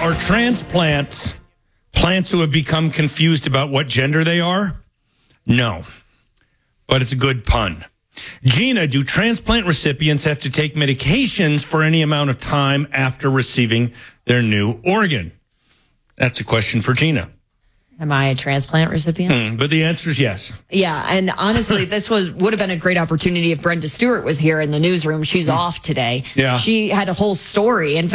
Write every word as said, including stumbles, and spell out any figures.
are transplants plants who have become confused about what gender they are? No, but it's a good pun. Gina, do transplant recipients have to take medications for any amount of time after receiving their new organ? That's a question for Gina. Am I a transplant recipient? Mm, but the answer is yes. Yeah, and honestly, this was would have been a great opportunity if Brenda Stewart was here in the newsroom. She's off today. Yeah. She had a whole story. In fact,